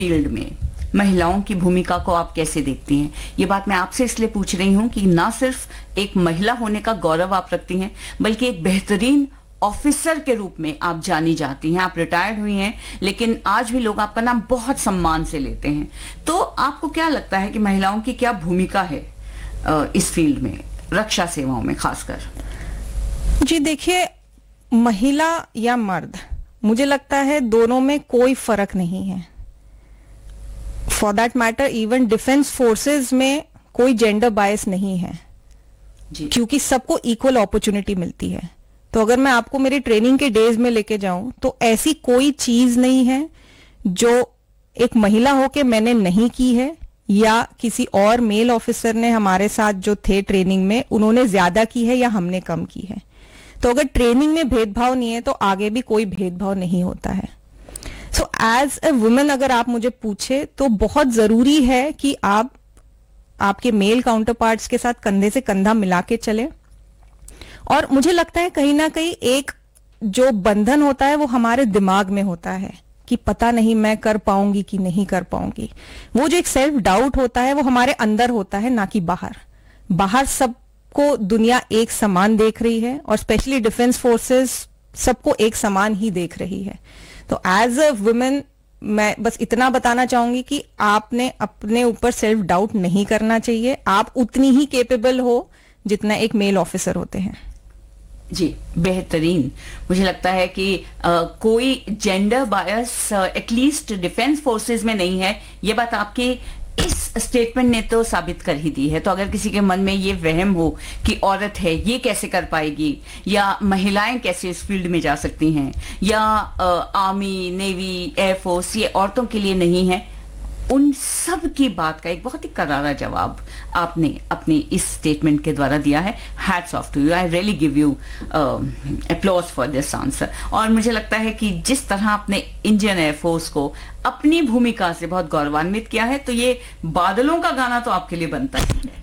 Field में महिलाओं की भूमिका को आप कैसे देखती हैं? ये बात मैं आपसे इसलिए पूछ रही हूं कि ना सिर्फ एक महिला होने का गौरव आप रखती हैं, बल्कि एक बेहतरीन ऑफिसर के रूप में आप जानी जाती हैं। आप रिटायर्ड हुई हैं, लेकिन आज भी लोग आपका नाम बहुत सम्मान से लेते हैं। तो आपको क्या लगता है कि महिलाओं की क्या भूमिका है इस फील्ड में, रक्षा सेवाओं में खासकर? जी देखिए, महिला या मर्द, मुझे लगता है दोनों में कोई फर्क नहीं है। For that matter even defence forces में कोई जेंडर बायस नहीं है जी। क्योंकि सबको इक्वल अपॉर्चुनिटी मिलती है। तो अगर मैं आपको मेरी ट्रेनिंग के डेज में लेके जाऊं तो ऐसी कोई चीज नहीं है जो एक महिला होके मैंने नहीं की है या किसी और मेल ऑफिसर ने हमारे साथ जो थे ट्रेनिंग में उन्होंने ज्यादा की है या हमने कम की है। तो अगर ट्रेनिंग में भेदभाव नहीं है तो आगे भी कोई भेदभाव नहीं होता है। सो एज ए वुमेन अगर आप मुझे पूछे तो बहुत जरूरी है कि आप आपके मेल काउंटर पार्ट्स के साथ कंधे से कंधा मिला के चले। और मुझे लगता है कहीं ना कहीं एक जो बंधन होता है वो हमारे दिमाग में होता है कि पता नहीं मैं कर पाऊंगी कि नहीं कर पाऊंगी। वो जो एक सेल्फ डाउट होता है वो हमारे अंदर होता है, ना कि बाहर। बाहर सबको दुनिया एक समान देख रही है और स्पेशली डिफेंस फोर्सेस सबको एक समान ही देख रही है। तो एज अ वुमेन मैं बस इतना बताना चाहूंगी कि आपने अपने ऊपर सेल्फ डाउट नहीं करना चाहिए। आप उतनी ही केपेबल हो जितना एक मेल ऑफिसर होते हैं। जी, बेहतरीन। मुझे लगता है कि कोई gender bias at least defence forces में नहीं है। ये बात आपकी इस स्टेटमेंट ने तो साबित कर ही दी है। तो अगर किसी के मन में ये वहम हो कि औरत है ये कैसे कर पाएगी, या महिलाएं कैसे इस फील्ड में जा सकती हैं, या आर्मी, नेवी, एयरफोर्स ये औरतों के लिए नहीं है, उन सब की बात का एक बहुत ही करारा जवाब आपने अपने इस स्टेटमेंट के द्वारा दिया है। Hats off to you, I really give you applause for this answer. और मुझे लगता है कि जिस तरह आपने इंडियन एयरफोर्स को अपनी भूमिका से बहुत गौरवान्वित किया है, तो ये बादलों का गाना तो आपके लिए बनता ही है।